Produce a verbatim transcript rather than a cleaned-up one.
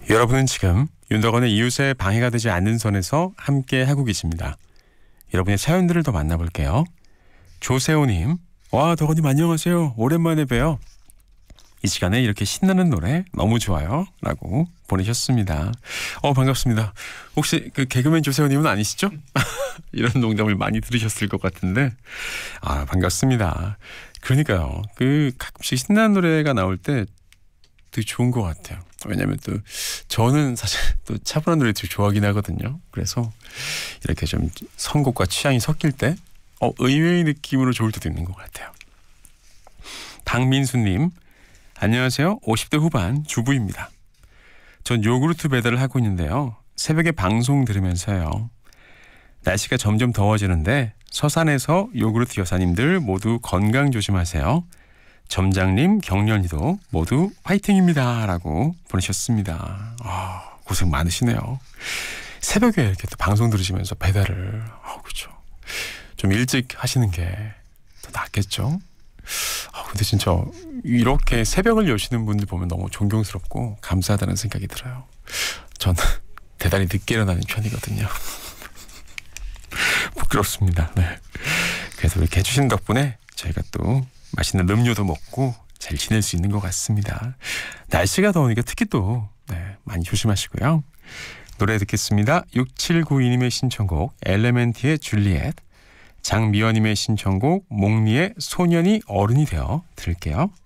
여러분은 지금 윤덕원의 이웃에 방해가 되지 않는 선에서 함께 하고 계십니다. 여러분의 사연들을 더 만나볼게요. 조세호님, 와 덕원님 안녕하세요. 오랜만에 봬요. 이 시간에 이렇게 신나는 노래 너무 좋아요 라고 보내셨습니다. 어 반갑습니다. 혹시 그 개그맨 조세호님은 아니시죠? 이런 농담을 많이 들으셨을 것 같은데 아 반갑습니다. 그러니까요. 그 가끔씩 신나는 노래가 나올 때 되게 좋은 것 같아요. 왜냐면 또 저는 사실 또 차분한 노래 되게 좋아하긴 하거든요. 그래서 이렇게 좀 선곡과 취향이 섞일 때 어, 의외의 느낌으로 좋을 때도 있는 것 같아요. 박민수님, 안녕하세요. 오십 대 후반 주부입니다. 전 요구르트 배달을 하고 있는데요. 새벽에 방송 들으면서요. 날씨가 점점 더워지는데 서산에서 요구르트 여사님들 모두 건강 조심하세요. 점장님, 경련이도 모두 화이팅입니다 라고 보내셨습니다. 아, 고생 많으시네요. 새벽에 이렇게 또 방송 들으시면서 배달을 아, 그렇죠. 좀 일찍 하시는 게 더 낫겠죠. 아, 근데 진짜 이렇게 새벽을 여시는 분들 보면 너무 존경스럽고 감사하다는 생각이 들어요. 저는 대단히 늦게 일어나는 편이거든요. 부끄럽습니다. 네. 그래서 이렇게 해주신 덕분에 저희가 또 맛있는 음료도 먹고 잘 지낼 수 있는 것 같습니다. 날씨가 더우니까 특히 또 네, 많이 조심하시고요. 노래 듣겠습니다. 육칠구이님의 신청곡 엘레멘티의 줄리엣, 장미연님의 신청곡 몽리의 소년이 어른이 되어 들을게요.